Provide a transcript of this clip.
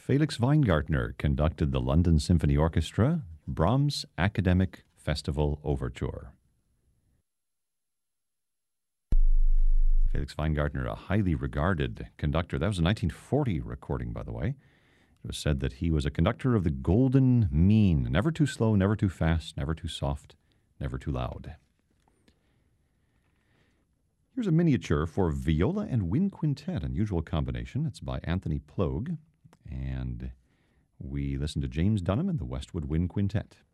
Felix Weingartner conducted the London Symphony Orchestra Brahms Academic Festival Overture. Felix Weingartner, a highly regarded conductor. That was a 1940 recording, by the way. It was said that he was a conductor of the golden mean, never too slow, never too fast, never too soft, never too loud. Here's a miniature for viola and wind quintet, unusual combination. It's by Anthony Plogue, and we listen to James Dunham and the Westwood Wind Quintet.